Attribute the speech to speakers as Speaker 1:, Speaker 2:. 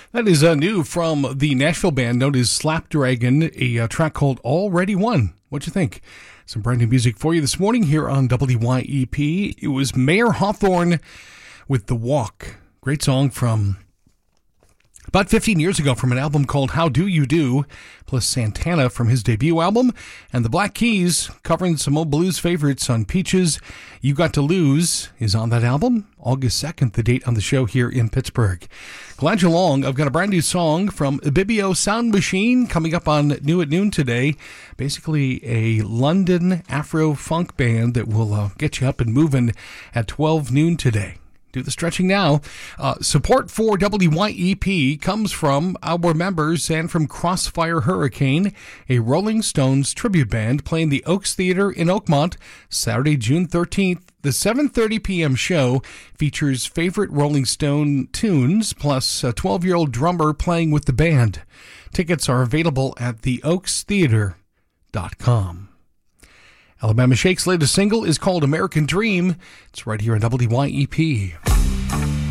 Speaker 1: That is new from the Nashville band known as Slapdragon, a track called Already Won. What'd you think? Some brand new music for you this morning here on WYEP. It was Mayer Hawthorne with The Walk. Great song from about 15 years ago from an album called How Do You Do, plus Santana from his debut album, and the Black Keys covering some old blues favorites on Peaches. You Got to Lose is on that album, August 2nd, the date on the show here in Pittsburgh. Glad you're along. I've got a brand new song from Ibibio Sound Machine coming up on New at Noon today. Basically a London Afro-funk band that will get you up and moving at 12 noon today. Do the stretching now. Support for WYEP comes from our members and from Crossfire Hurricane, a Rolling Stones tribute band playing the Oaks Theater in Oakmont, Saturday, June 13th. The 7:30 p.m. show features favorite Rolling Stone tunes, plus a 12-year-old drummer playing with the band. Tickets are available at theoakstheater.com. Alabama Shake's latest single is called American Dream. It's right here on WYEP.